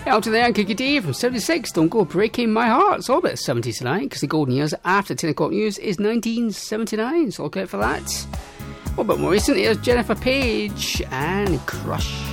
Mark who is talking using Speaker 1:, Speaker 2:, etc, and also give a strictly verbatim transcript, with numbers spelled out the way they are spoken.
Speaker 1: Out to the Yankee D from seventy-six, Don't Go Breaking My Heart. It's all about seventies tonight, because the golden years after ten o'clock news is nineteen seventy-nine, so look out for that. What about more recent? Here's Jennifer Page and Crush.